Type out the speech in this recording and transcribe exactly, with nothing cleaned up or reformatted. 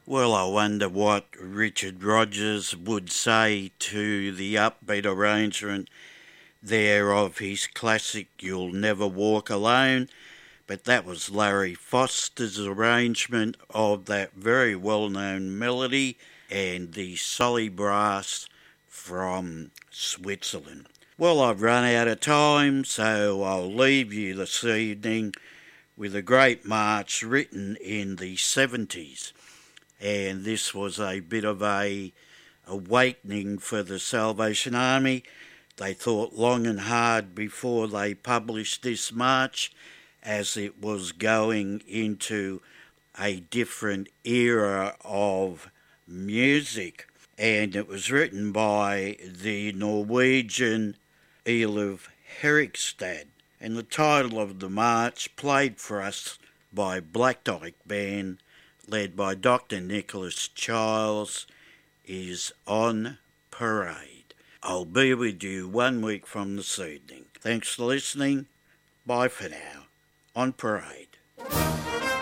Well, I wonder what Richard Rogers would say to the upbeat arrangement there of his classic You'll Never Walk Alone, but that was Larry Foster's arrangement of that very well-known melody and the Solly Brass from Switzerland. Well, I've run out of time, so I'll leave you this evening with a great march written in the seventies. And this was a bit of a awakening for the Salvation Army. They thought long and hard before they published this march, as it was going into a different era of music. And it was written by the Norwegian Elif Herigstad. And the title of the march, played for us by Black Dyke Band, led by Doctor Nicholas Childs, is On Parade. I'll be with you one week from this evening. Thanks for listening. Bye for now. On Parade.